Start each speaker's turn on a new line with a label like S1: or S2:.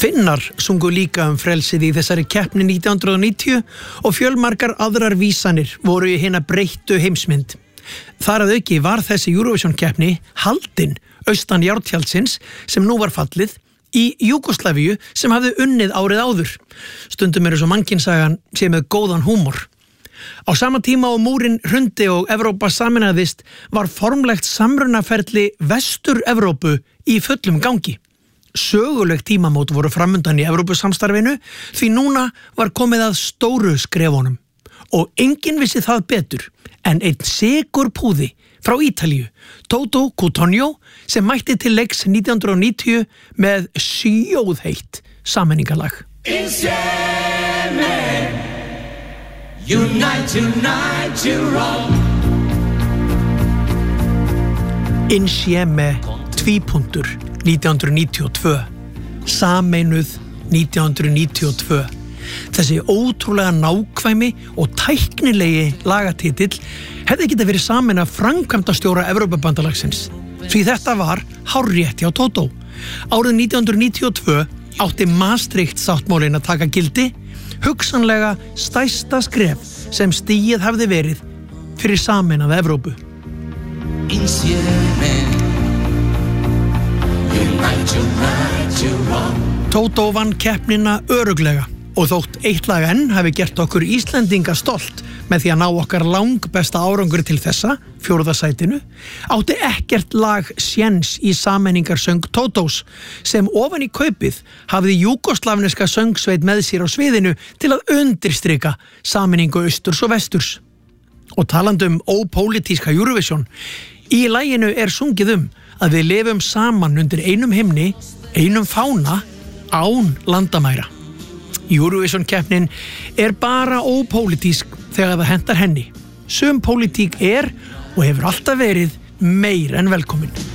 S1: Finnar sungu líka frelsið í þessari keppni 1990 og fjölmargar aðrar vísanir voru í hina breyttu heimsmynd. Þar að auki var þessi Eurovision keppni haldin austan Járntjaldsins sem nú var fallið í Júgóslavíu sem hafði unnið árið áður. Stundum svo mannkynssagan sé með góðan húmor. Á sama tíma og múrinn hrundi og Evrópa sameinaðist var formlegt samrunaferli Vestur-Evrópu í fullum gangi. Söguleg tímamót voru framundan í Evrópusamstarfinu því núna var komið að stóru skrefunum. Og enginn vissi það betur en einn sigur púði frá Ítalíu, Toto Cutugno, sem mætti til leiks 1990 með sjóðheitt sameiningalag. Insieme, unite, unite, Europe. Insieme, 1992. Sameinuð 1992. Þessi ótrúlega nákvæmi og tæknilegi lagatitill hefði getað verið samin af framkvæmdastjóra Evrópubandalagsins, því þetta var hárrétt hjá Toto. Árið 1992 átti Maastricht-sáttmálinn að taka gildi, hugsanlega stærsta skref sem stigið hafði verið fyrir sameinaða Evrópu. Toto vann keppnina örugglega og þótt eitt lag enn hafi gert okkur Íslendinga stolt með því að ná okkar langbesta árangur til þessa, 4. sætinu, átti ekkert lag séns í sameiningarsöng Totos sem ofan í kaupið hafði júgóslavneska söngsveit með sér á sviðinu til að undirstrika sameiningu austurs og vesturs. Og talandi ópólitíska Eurovision, í laginu sungið að við lifum saman undir einum himni, einum fána, án landamæra. Eurovision-keppnin bara ópólitísk þegar það hentar henni. Sum pólitík og hefur alltaf verið meir en velkomin.